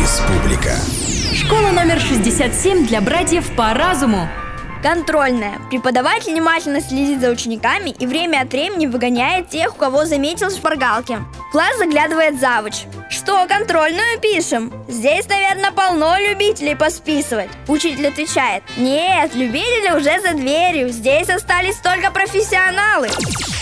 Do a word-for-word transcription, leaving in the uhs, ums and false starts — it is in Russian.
Республика. Школа номер шестьдесят семь для братьев по разуму. Контрольная. Преподаватель внимательно следит за учениками и время от времени выгоняет тех, у кого заметил шпаргалки. В класс заглядывает завуч. Что, контрольную пишем? Здесь, наверное, полно любителей посписывать. Учитель отвечает: нет, любители уже за дверью. Здесь остались только профессионалы.